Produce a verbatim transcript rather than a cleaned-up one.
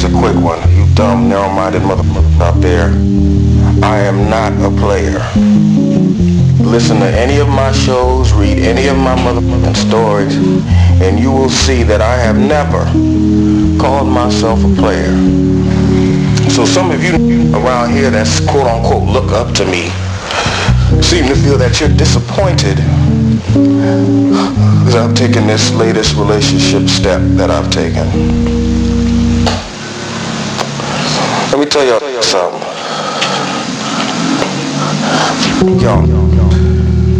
a quick one. You dumb, narrow-minded motherfuckers out there. I am not a player. Listen to any of my shows, read any of my motherfucking stories, and you will see that I have never called myself a player. So some of you around here that's quote-unquote look up to me seem to feel that you're disappointed because I've taken this latest relationship step that I've taken. Let me tell y'all something. Yo.